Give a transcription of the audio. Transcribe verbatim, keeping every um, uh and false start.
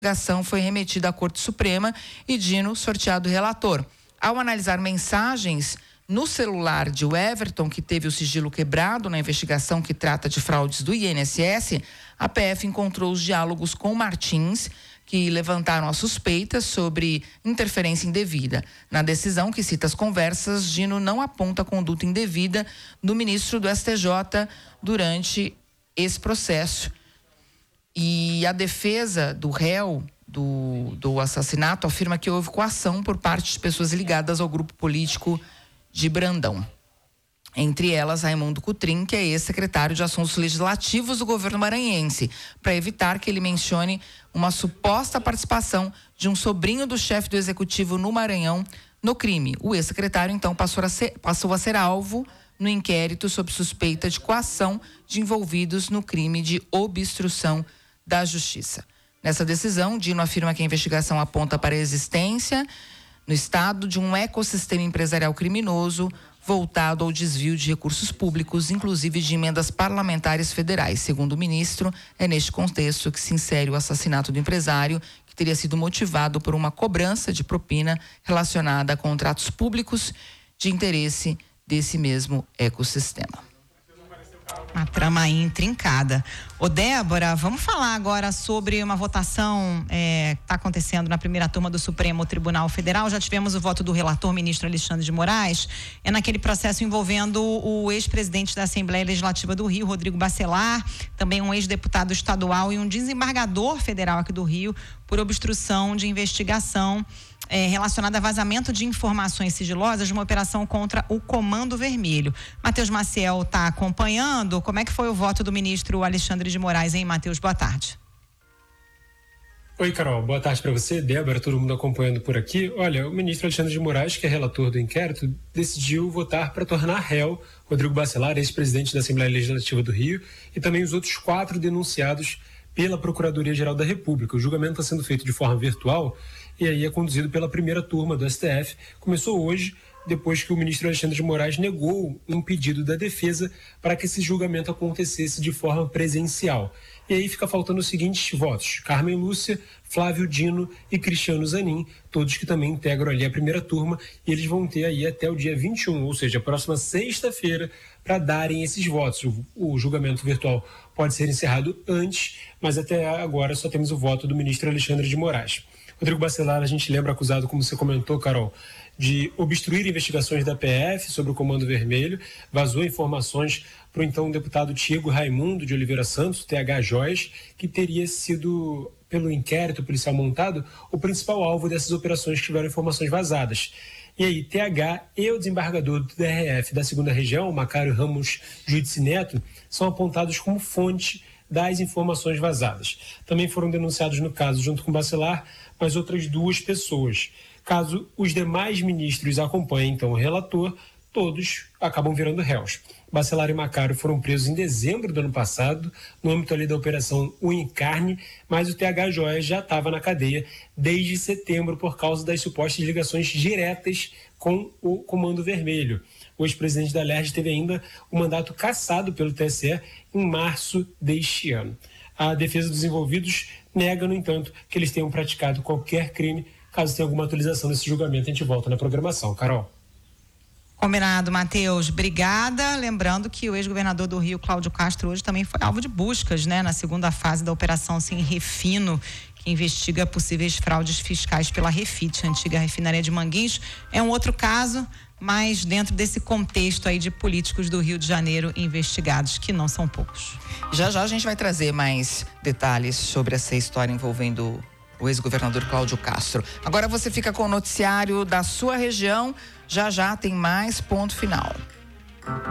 A investigação foi remetida à Corte Suprema e Dino sorteado relator. Ao analisar mensagens no celular de Everton, que teve o sigilo quebrado na investigação que trata de fraudes do I N S S, a P F encontrou os diálogos com Martins, que levantaram as suspeitas sobre interferência indevida. Na decisão que cita as conversas, Dino não aponta conduta indevida do ministro do S T J durante esse processo. E a defesa do réu do, do assassinato afirma que houve coação por parte de pessoas ligadas ao grupo político de Brandão. Entre elas, Raimundo Cotrim, que é ex-secretário de Assuntos Legislativos do governo maranhense, para evitar que ele mencione uma suposta participação de um sobrinho do chefe do executivo no Maranhão no crime. O ex-secretário, então, passou a ser, passou a ser alvo no inquérito sob suspeita de coação de envolvidos no crime de obstrução da Justiça. Nessa decisão, Dino afirma que a investigação aponta para a existência no Estado de um ecossistema empresarial criminoso voltado ao desvio de recursos públicos, inclusive de emendas parlamentares federais. Segundo o ministro, é neste contexto que se insere o assassinato do empresário, que teria sido motivado por uma cobrança de propina relacionada a contratos públicos de interesse desse mesmo ecossistema. Uma trama aí intrincada. Ô Débora, vamos falar agora sobre uma votação é, que está acontecendo na primeira turma do Supremo Tribunal Federal. Já tivemos o voto do relator, ministro Alexandre de Moraes. É naquele processo envolvendo o ex-presidente da Assembleia Legislativa do Rio, Rodrigo Bacelar, também um ex-deputado estadual e um desembargador federal aqui do Rio, por obstrução de investigação É, relacionada a vazamento de informações sigilosas de uma operação contra o Comando Vermelho. Matheus Maciel está acompanhando. Como é que foi o voto do ministro Alexandre de Moraes, hein, Matheus? Boa tarde. Oi, Carol. Boa tarde para você, Débora, todo mundo acompanhando por aqui. Olha, o ministro Alexandre de Moraes, que é relator do inquérito, decidiu votar para tornar réu Rodrigo Bacelar, ex-presidente da Assembleia Legislativa do Rio, e também os outros quatro denunciados pela Procuradoria-Geral da República. O julgamento está sendo feito de forma virtual e aí é conduzido pela primeira turma do S T F. Começou hoje, depois que o ministro Alexandre de Moraes negou um pedido da defesa para que esse julgamento acontecesse de forma presencial. E aí fica faltando os seguintes votos: Carmen Lúcia, Flávio Dino e Cristiano Zanin, todos que também integram ali a primeira turma, e eles vão ter aí até o dia vinte e um, ou seja, a próxima sexta-feira, para darem esses votos. O, o julgamento virtual pode ser encerrado antes, mas até agora só temos o voto do ministro Alexandre de Moraes. Rodrigo Bacelar, a gente lembra, acusado, como você comentou, Carol, de obstruir investigações da P F sobre o Comando Vermelho, vazou informações para o então deputado Tiago Raimundo de Oliveira Santos, T H Joias, que teria sido, pelo inquérito policial montado, o principal alvo dessas operações que tiveram informações vazadas. E aí, T H e o desembargador do D R F da segunda região, Macário Ramos Judice Neto, são apontados como fonte das informações vazadas. Também foram denunciados no caso, junto com Bacelar, mais outras duas pessoas. Caso os demais ministros acompanhem, então, o relator, todos acabam virando réus. Bacelar e Macário foram presos em dezembro do ano passado, no âmbito ali da Operação Unha e Carne, mas o T H Joias já estava na cadeia desde setembro por causa das supostas ligações diretas com o Comando Vermelho. O ex-presidente da L E R J teve ainda o mandato cassado pelo T S E em março deste ano. A defesa dos envolvidos nega, no entanto, que eles tenham praticado qualquer crime. Caso tenha alguma atualização desse julgamento, a gente volta na programação. Carol. Combinado, Matheus. Obrigada. Lembrando que o ex-governador do Rio, Cláudio Castro, hoje também foi alvo de buscas, né, na segunda fase da Operação Sem Refino, que investiga possíveis fraudes fiscais pela Refit, a antiga refinaria de Manguinhos. É um outro caso, mas dentro desse contexto aí de políticos do Rio de Janeiro investigados, que não são poucos. Já já a gente vai trazer mais detalhes sobre essa história envolvendo o ex-governador Cláudio Castro. Agora você fica com o noticiário da sua região. Já já tem mais ponto final.